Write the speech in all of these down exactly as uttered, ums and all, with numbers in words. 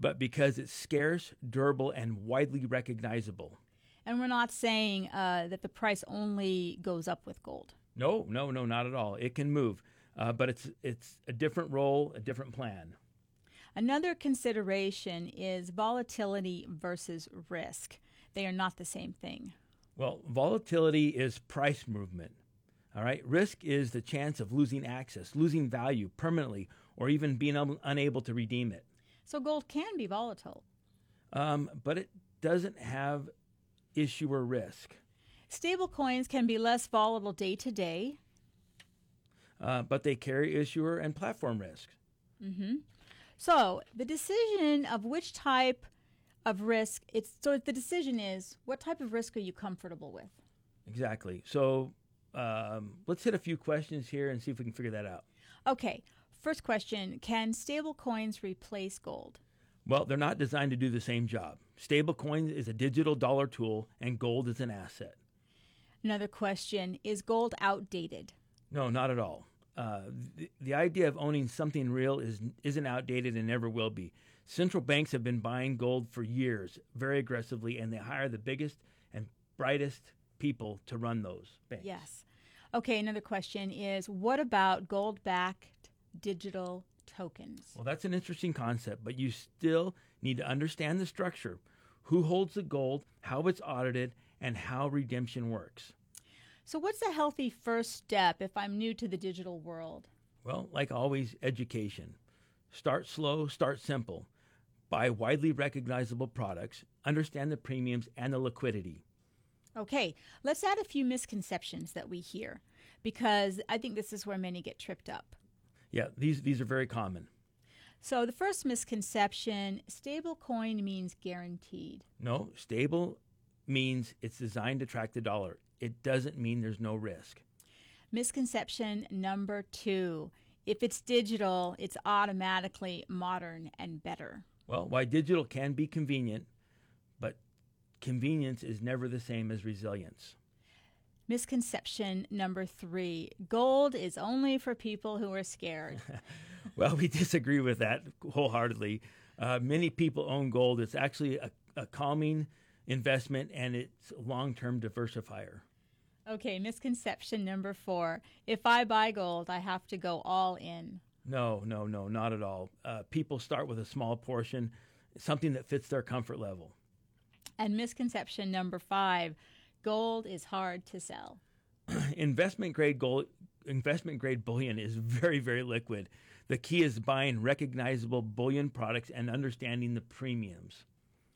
but because it's scarce, durable, and widely recognizable. And we're not saying uh, that the price only goes up with gold. No, no, no, not at all. It can move, uh, but it's it's a different role, a different plan. Another consideration is volatility versus risk. They are not the same thing. Well, volatility is price movement. All right. Risk is the chance of losing access, losing value permanently, or even being un- unable to redeem it. So gold can be volatile. Um, but it doesn't have issuer risk. Stable coins can be less volatile day to day. Uh, but they carry issuer and platform risk. Mm-hmm. So the decision of which type of risk, it's so the decision is, what type of risk are you comfortable with? Exactly. So um, let's hit a few questions here and see if we can figure that out. Okay. First question, can stable coins replace gold? Well, they're not designed to do the same job. Stablecoin is a digital dollar tool, and gold is an asset. Another question, is gold outdated? No, not at all. Uh, the, the idea of owning something real is, isn't outdated and never will be. Central banks have been buying gold for years very aggressively, and they hire the biggest and brightest people to run those banks. Yes. Okay, another question is, what about gold-backed digital tokens? Well, that's an interesting concept, but you still need to understand the structure, who holds the gold, how it's audited, and how redemption works. So what's a healthy first step if I'm new to the digital world? Well, like always, education. Start slow, start simple. Buy widely recognizable products, understand the premiums and the liquidity. Okay, let's add a few misconceptions that we hear, because I think this is where many get tripped up. Yeah, these these are very common. So the first misconception, stable coin means guaranteed. No, stable means it's designed to track the dollar. It doesn't mean there's no risk. Misconception number two, if it's digital, it's automatically modern and better. Well, while digital can be convenient, but convenience is never the same as resilience. Misconception number three, gold is only for people who are scared. Well, we disagree with that wholeheartedly. Uh, many people own gold. It's actually a, a calming investment, and it's a long-term diversifier. Okay, misconception number four, if I buy gold, I have to go all in. No, no, no, not at all. Uh, people start with a small portion, something that fits their comfort level. And misconception number five, gold is hard to sell. Investment grade gold, investment grade bullion is very, very liquid. The key is buying recognizable bullion products and understanding the premiums.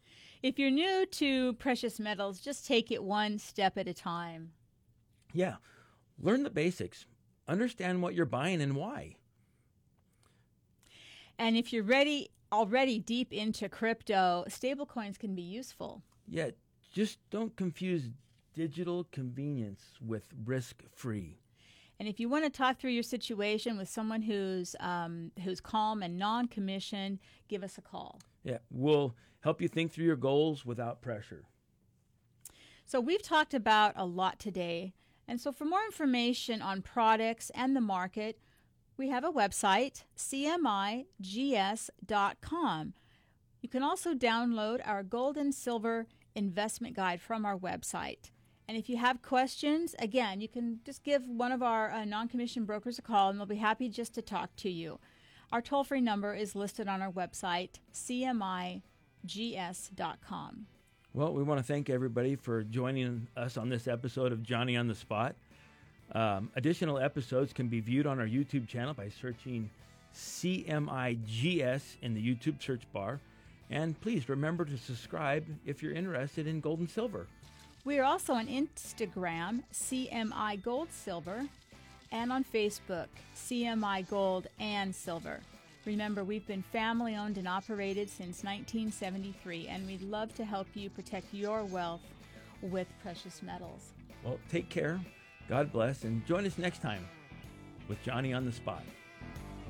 If you're new to precious metals, just take it one step at a time. Yeah, learn the basics. Understand what you're buying and why. And if you're ready, already deep into crypto, stablecoins can be useful. Yeah, just don't confuse digital convenience with risk-free. And if you want to talk through your situation with someone who's um, who's calm and non-commissioned, give us a call. Yeah, we'll help you think through your goals without pressure. So we've talked about a lot today. And so for more information on products and the market, we have a website, C M I G S dot com. You can also download our gold and silver investment guide from our website. And if you have questions, again, you can just give one of our uh, non-commissioned brokers a call, and they'll be happy just to talk to you. Our toll-free number is listed on our website, C M I G S dot com. Well, we want to thank everybody for joining us on this episode of Johnny on the Spot. Um, additional episodes can be viewed on our YouTube channel by searching C M I G S in the YouTube search bar. And please remember to subscribe if you're interested in gold and silver. We are also on Instagram, C M I Gold Silver, and on Facebook, C M I Gold and Silver. Remember, we've been family owned and operated since nineteen seventy-three, and we'd love to help you protect your wealth with precious metals. Well, take care, God bless, and join us next time with Johnny on the Spot.